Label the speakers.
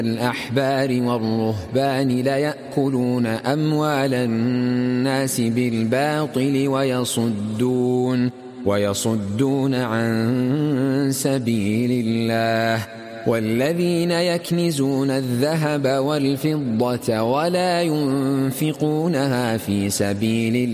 Speaker 1: الأحبار والرهبان ليأكلون أموال الناس بالباطل ويصدون عن سبيل الله. والذين يكنزون الذهب والفضة ولا ينفقونها في سبيل الله